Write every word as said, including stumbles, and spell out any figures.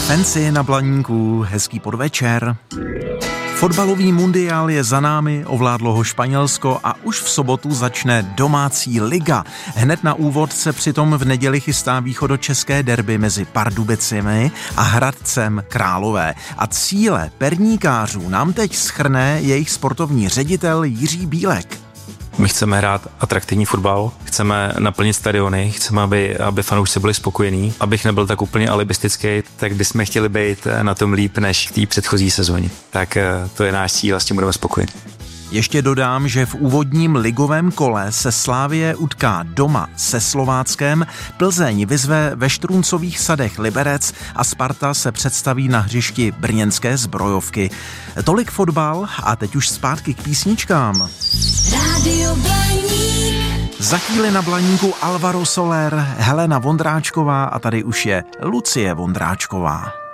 Fancy na Blaníku, hezký podvečer. Fotbalový mundiál je za námi, ovládlo ho Španělsko a už v sobotu začne domácí liga. Hned na úvod se přitom v neděli chystá východočeské derby mezi Pardubicemi a Hradcem Králové. A cíle perníkářů nám teď shrne jejich sportovní ředitel Jiří Bílek. My chceme hrát atraktivní fotbal, chceme naplnit stadiony, chceme, aby, aby fanoušci byli spokojení. Abych nebyl tak úplně alibistický, tak bychom chtěli být na tom líp než v té předchozí sezóně. Tak to je náš cíl a s tím budeme spokojeni. Ještě dodám, že v úvodním ligovém kole se Slavie utká doma se Slováckem, Plzeň vyzve ve Štruncových sadech Liberec a Sparta se představí na hřišti brněnské Zbrojovky. Tolik fotbal a teď už zpátky k písničkám. Rádio Blaník. Za chvíli na Blaníku Alvaro Soler, Helena Vondráčková a tady už je Lucie Vondráčková.